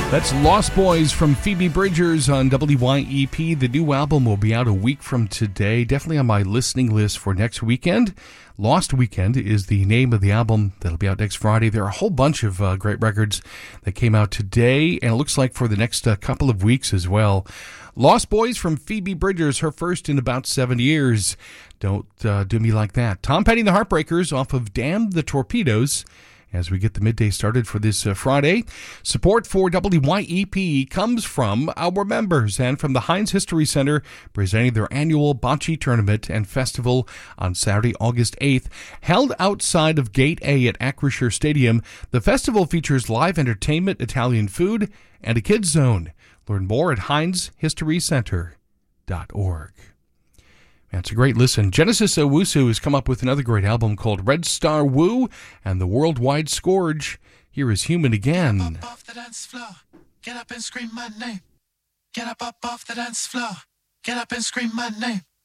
That's Lost Boys from Phoebe Bridgers on WYEP. The new album will be out a week from today. Definitely on my listening list for next weekend. Lost Weekend is the name of the album that'll be out next Friday. There are a whole bunch of great records that came out today, and it looks like for the next couple of weeks as well. Lost Boys from Phoebe Bridgers, her first in about 7 years. Don't do me like that. Tom Petty and the Heartbreakers off of Damn the Torpedoes. As we get the midday started for this Friday, support for WYEP comes from our members and from the Heinz History Center, presenting their annual bocce tournament and festival on Saturday, August 8th. Held outside of Gate A at Acrisure Stadium, the festival features live entertainment, Italian food, and a kids zone. Learn more at heinzhistorycenter.org. That's a great listen. Genesis Owusu has come up with another great album called Red Star Woo and the Worldwide Scourge. Here is Human Again. Get up off the dance floor. Get up and scream my name. Get up off the dance floor. Get up and scream my name.